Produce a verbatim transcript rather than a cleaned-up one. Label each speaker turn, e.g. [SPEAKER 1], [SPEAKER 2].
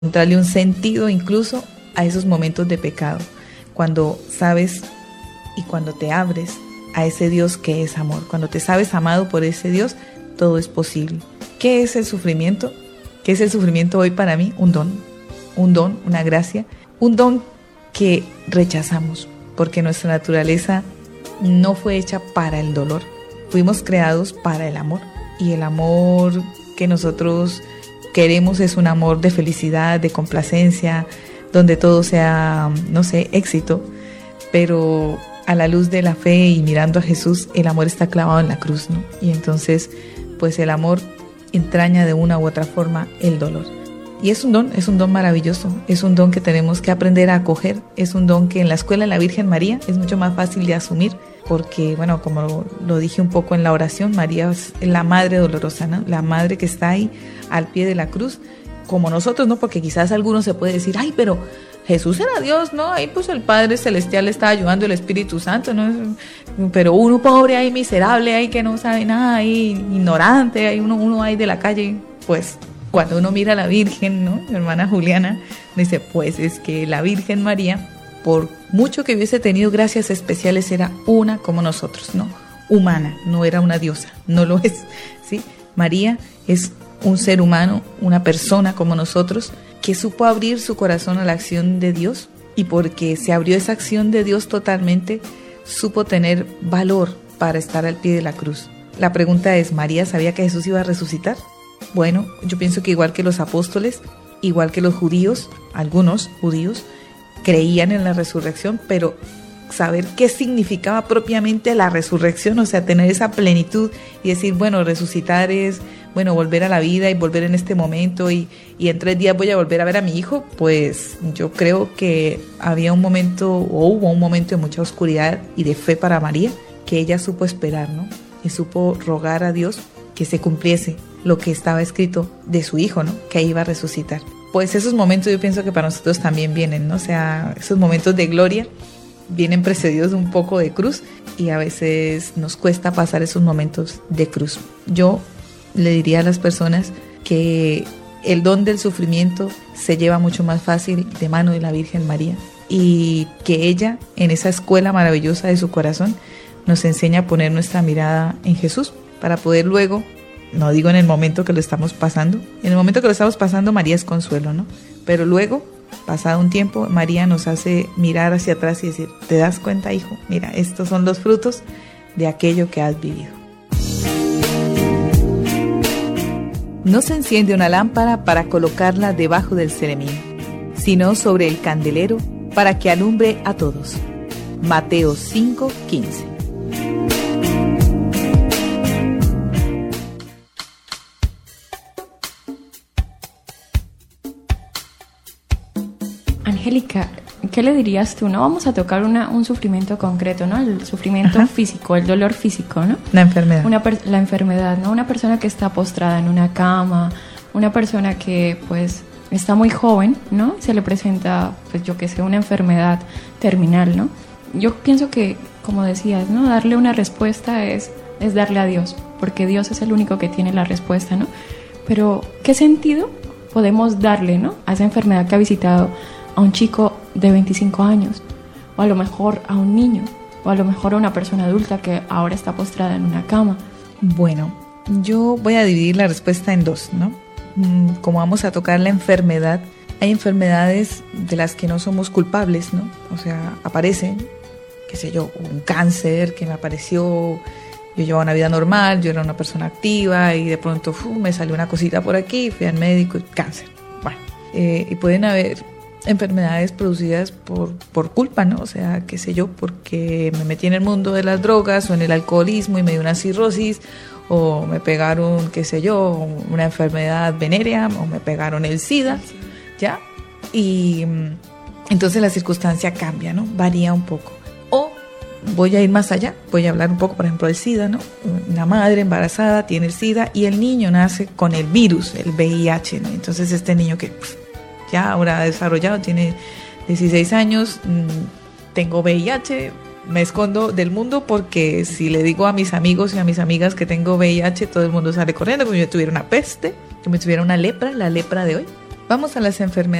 [SPEAKER 1] encontrarle un sentido incluso a esos momentos de pecado, cuando sabes y cuando te abres a ese Dios que es amor, cuando te sabes amado por ese Dios, todo es posible. ¿Qué es el sufrimiento? ¿Qué es el sufrimiento hoy para mí? Un don, un don, una gracia, un don que rechazamos, porque nuestra naturaleza no fue hecha para el dolor, fuimos creados para el amor, y el amor que nosotros queremos es un amor de felicidad, de complacencia, donde todo sea, no sé, éxito, pero a la luz de la fe y mirando a Jesús, el amor está clavado en la cruz, ¿no? Y entonces, pues el amor entraña de una u otra forma el dolor. Y es un don, es un don maravilloso, es un don que tenemos que aprender a acoger, es un don que en la escuela de la Virgen María es mucho más fácil de asumir, porque, bueno, como lo, lo dije un poco en la oración, María es la madre dolorosa, ¿no? La madre que está ahí al pie de la cruz, como nosotros, ¿no? Porque quizás algunos se puede decir, ay, pero Jesús era Dios, ¿no? Ahí pues el Padre Celestial le está ayudando, el Espíritu Santo, ¿no? Pero uno pobre ahí, miserable ahí, que no sabe nada, ahí ignorante, ahí uno, uno ahí de la calle, pues cuando uno mira a la Virgen, ¿no? Mi hermana Juliana dice, pues es que la Virgen María, por mucho que hubiese tenido gracias especiales, era una como nosotros, ¿no? Humana, no era una diosa, no lo es, ¿sí? María es un ser humano, una persona como nosotros, que supo abrir su corazón a la acción de Dios, y porque se abrió esa acción de Dios totalmente, supo tener valor para estar al pie de la cruz. La pregunta es, ¿María sabía que Jesús iba a resucitar? Bueno, yo pienso que igual que los apóstoles, igual que los judíos, algunos judíos, creían en la resurrección, pero saber qué significaba propiamente la resurrección, o sea, tener esa plenitud y decir, bueno, resucitar es, bueno, volver a la vida y volver en este momento y, y en tres días voy a volver a ver a mi hijo, pues yo creo que había un momento, o hubo un momento de mucha oscuridad y de fe para María, que ella supo esperar, ¿no? Y supo rogar a Dios que se cumpliese lo que estaba escrito de su hijo, ¿no? Que iba a resucitar. Pues esos momentos yo pienso que para nosotros también vienen, ¿no? O sea, esos momentos de gloria vienen precedidos de un poco de cruz y a veces nos cuesta pasar esos momentos de cruz. Yo le diría a las personas que el don del sufrimiento se lleva mucho más fácil de mano de la Virgen María y que ella, en esa escuela maravillosa de su corazón, nos enseña a poner nuestra mirada en Jesús para poder luego, no digo en el momento que lo estamos pasando, en el momento que lo estamos pasando María es consuelo, ¿no? Pero luego, pasado un tiempo, María nos hace mirar hacia atrás y decir, ¿te das cuenta, hijo? Mira, estos son los frutos de aquello que has vivido. No se enciende una lámpara para colocarla debajo del ceremín, sino sobre el candelero para que alumbre a todos. Mateo cinco quince.
[SPEAKER 2] Angélica, ¿qué le dirías tú? No vamos a tocar una, un sufrimiento concreto, ¿no? El sufrimiento Ajá. físico, el dolor físico, ¿no?
[SPEAKER 1] La enfermedad.
[SPEAKER 2] Una per- la enfermedad, ¿no? Una persona que está postrada en una cama, una persona que, pues, está muy joven, ¿no? Se le presenta, pues, yo que sé, una enfermedad terminal, ¿no? Yo pienso que, como decías, ¿no? Darle una respuesta es, es darle a Dios, porque Dios es el único que tiene la respuesta, ¿no? Pero, ¿qué sentido podemos darle, ¿no? A esa enfermedad que ha visitado a un chico de veinticinco años, o a lo mejor a un niño, o a lo mejor a una persona adulta que ahora está postrada en una cama?
[SPEAKER 1] Bueno, yo voy a dividir la respuesta en dos, ¿no? Como vamos a tocar la enfermedad, hay enfermedades de las que no somos culpables, ¿no? O sea, aparecen, qué sé yo, un cáncer que me apareció, yo llevaba una vida normal, yo era una persona activa y de pronto uf, me salió una cosita por aquí, fui al médico y cáncer. Bueno, eh, y pueden haber enfermedades producidas por, por culpa, ¿no? O sea, qué sé yo, porque me metí en el mundo de las drogas o en el alcoholismo y me dio una cirrosis, o me pegaron, qué sé yo, una enfermedad venérea, o me pegaron el SIDA, ¿ya? Y entonces la circunstancia cambia, ¿no? Varía un poco. O voy a ir más allá, voy a hablar un poco, por ejemplo, del SIDA, ¿no? Una madre embarazada tiene el SIDA y el niño nace con el virus, el V I H, ¿no? Entonces este niño que ya ahora desarrollado, tiene dieciséis años, tengo V I H, me escondo del mundo porque si le digo a mis amigos y a mis amigas que tengo V I H, todo el mundo sale corriendo como si yo tuviera una peste, como si tuviera una lepra, la lepra de hoy. Vamos a las enfermedades.